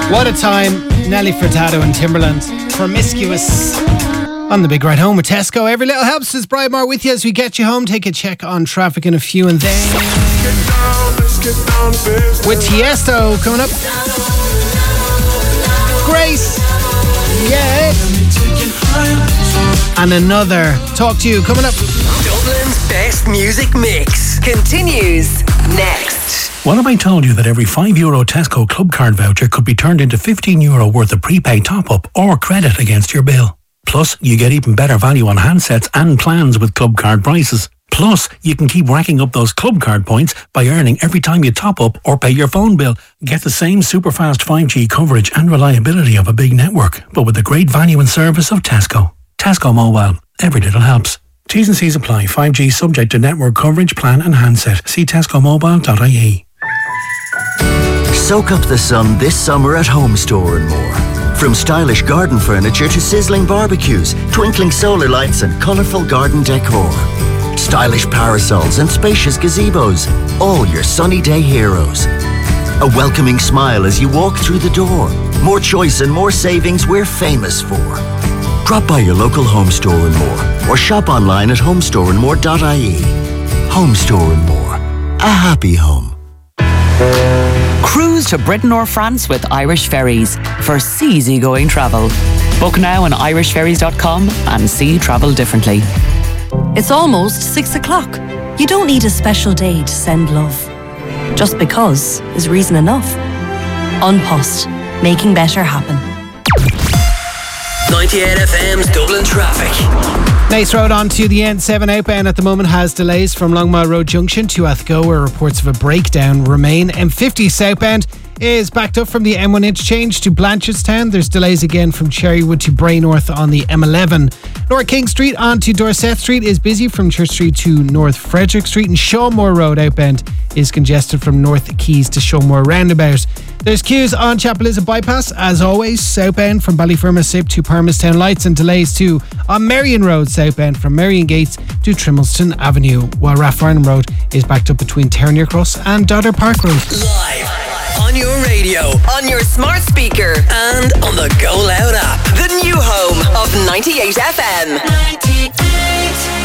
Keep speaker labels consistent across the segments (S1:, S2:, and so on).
S1: What a time. Nelly Furtado and Timberland. Promiscuous. On the big ride home with Tesco. Every little helps. Is Brian Moore with you as we get you home. Take a check on traffic in a few, and then with Tiesto coming up. Grace. Yeah. And another Talk to You coming up.
S2: Dublin's best music mix continues next.
S3: What have I told you that every €5 Tesco Club Card voucher could be turned into €15 worth of prepaid top-up or credit against your bill? Plus, you get even better value on handsets and plans with Club Card prices. Plus, you can keep racking up those Club Card points by earning every time you top up or pay your phone bill. Get the same super fast 5G coverage and reliability of a big network, but with the great value and service of Tesco. Tesco Mobile. Every little helps. T's and C's apply. 5G subject to network coverage, plan and handset. See tescomobile.ie.
S4: Soak up the sun this summer at Home Store and More. From stylish garden furniture to sizzling barbecues, twinkling solar lights and colourful garden decor. Stylish parasols and spacious gazebos. All your sunny day heroes. A welcoming smile as you walk through the door. More choice and more savings we're famous for. Drop by your local Home Store and More or shop online at homestoreandmore.ie. Home Store and More. A happy home.
S5: Cruise to Britain or France with Irish Ferries for seasygoing travel. Book now on irishferries.com and see travel differently.
S6: It's almost 6 o'clock. You don't need a special day to send love. Just because is reason enough. An Post, making better happen.
S2: 98 FM's Dublin traffic.
S1: Naas Road on to the N7 outbound at the moment has delays from Longmire Road Junction to Athgo, where reports of a breakdown remain. M50 southbound is backed up from the M1 interchange to Blanchardstown. There's delays again from Cherrywood to Bray North on the M11. North King Street on to Dorset Street is busy from Church Street to North Frederick Street, and Shawmore Road outbound is congested from North Quays to Shawmore Roundabout. There's queues on Chapeliza Bypass, as always, southbound from Ballyfermot to Parmastown Lights, and delays too on Merrion Road southbound from Merrion Gates to Trimbleston Avenue, while Rathfarnham Road is backed up between Ternier Cross and Dodder Park Road.
S2: Live on your radio, on your smart speaker, and on the Go Loud app. The new home of 98 FM. 98.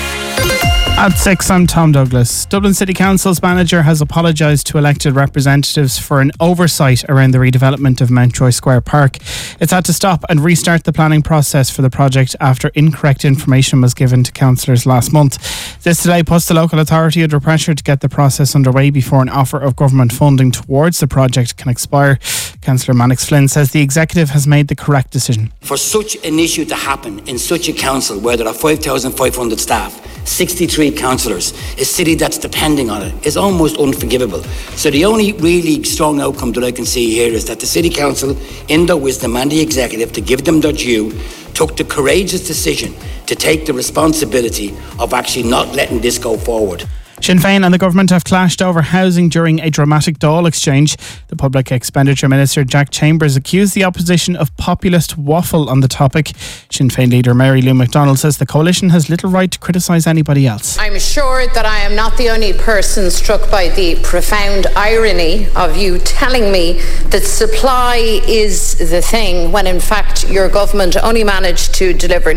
S7: At 6, I'm Tom Douglas. Dublin City Council's manager has apologised to elected representatives for an oversight around the redevelopment of Mountjoy Square Park. It's had to stop and restart the planning process for the project after incorrect information was given to councillors last month. This delay puts the local authority under pressure to get the process underway before an offer of government funding towards the project can expire. Councillor Mannix Flynn says the executive has made the correct decision.
S8: For such an issue to happen in such a council where there are 5,500 staff, 63 councillors, a city that's depending on it, is almost unforgivable. So the only really strong outcome that I can see here is that the City Council, in their wisdom, and the executive, to give them their due, took the courageous decision to take the responsibility of actually not letting this go forward.
S7: Sinn Féin and the government have clashed over housing during a dramatic Dáil exchange. The Public Expenditure Minister Jack Chambers accused the opposition of populist waffle on the topic. Sinn Féin leader Mary Lou McDonald says the coalition has little right to criticise anybody else.
S9: I'm sure that I am not the only person struck by the profound irony of you telling me that supply is the thing when in fact your government only managed to deliver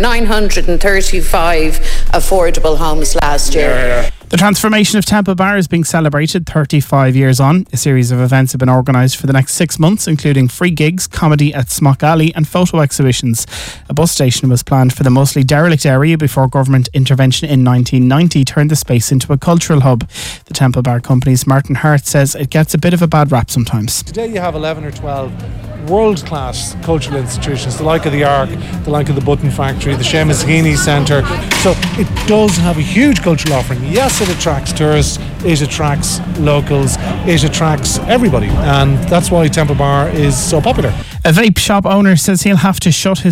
S9: 935 affordable homes last year.
S7: The transformation of Temple Bar is being celebrated 35 years on. A series of events have been organised for the next 6 months, including free gigs, comedy at Smock Alley and photo exhibitions. A bus station was planned for the mostly derelict area before government intervention in 1990 turned the space into a cultural hub. The Temple Bar company's Martin Hart says it gets a bit of a bad rap sometimes.
S10: Today you have 11 or 12 world-class cultural institutions, the like of the Ark, the like of the Button Factory, the Seamus Heaney Centre. So it does have a huge cultural offering. Yes, it attracts tourists, it attracts locals, it attracts everybody, and that's why Temple Bar is so popular.
S7: A vape shop owner says he'll have to shut his